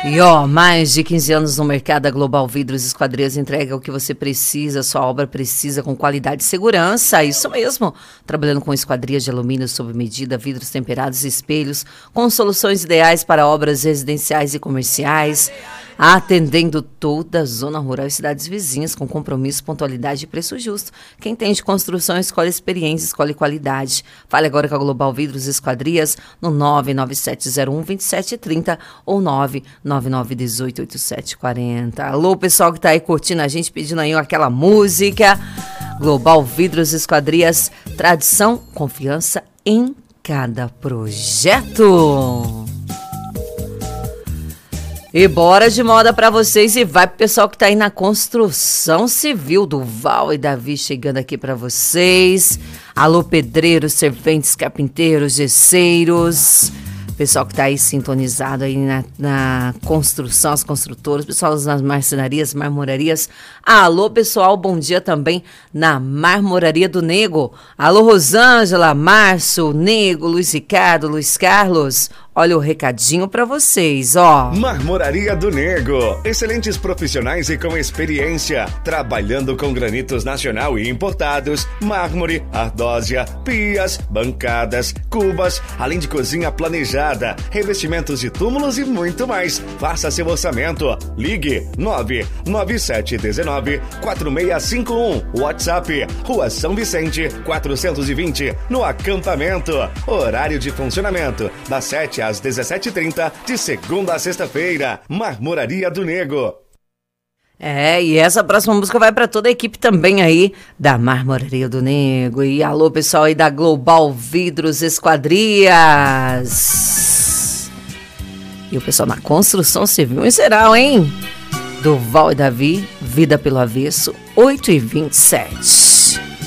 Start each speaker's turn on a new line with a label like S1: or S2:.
S1: E ó, mais de 15 anos no mercado, a Global Vidros Esquadrias entrega o que você precisa, sua obra precisa, com qualidade e segurança, isso mesmo. Trabalhando com esquadrias de alumínio sob medida, vidros temperados e espelhos, com soluções ideais para obras residenciais e comerciais, atendendo toda a zona rural e cidades vizinhas, com compromisso, pontualidade e preço justo. Quem tem de construção escolhe experiência, escolhe qualidade. Fale agora com a Global Vidros Esquadrias no 997012730 ou 999188740. Alô, pessoal que tá aí curtindo a gente, pedindo aí aquela música. Global Vidros Esquadrias, tradição, confiança em cada projeto. E bora de moda pra vocês e vai pro pessoal que tá aí na construção civil. Duval e Davi chegando aqui pra vocês. Alô, pedreiros, serventes, carpinteiros, gesseiros. Pessoal que tá aí sintonizado aí na construção, as construtoras, pessoal nas marcenarias, marmorarias. Alô, pessoal, bom dia também na Marmoraria do Nego. Alô, Rosângela, Márcio, Nego, Luiz Ricardo, Luiz Carlos. Olha o recadinho pra vocês, ó.
S2: Marmoraria do Nego. Excelentes profissionais e com experiência. Trabalhando com granitos nacional e importados, mármore, ardósia, pias, bancadas, cubas, além de cozinha planejada, revestimentos de túmulos e muito mais. Faça seu orçamento. Ligue 99719-4651. WhatsApp, Rua São Vicente, 420, no acampamento. Horário de funcionamento, das 7 às 17h30, de segunda a sexta-feira. Marmoraria do Nego.
S1: E essa próxima música vai para toda a equipe também aí da Marmoraria do Nego. E alô, pessoal aí da Global Vidros Esquadrias. E o pessoal na construção civil em geral, hein? Duval e Davi, Vida pelo Avesso, 8h27.